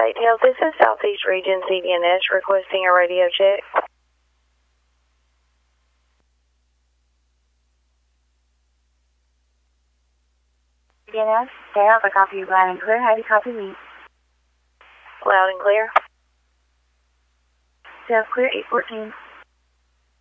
Tail, this is Southeast Region CDNS requesting a radio check. CDNS, Tail, I copy you loud and clear. How do you copy me? Loud and clear. Tail clear, 814.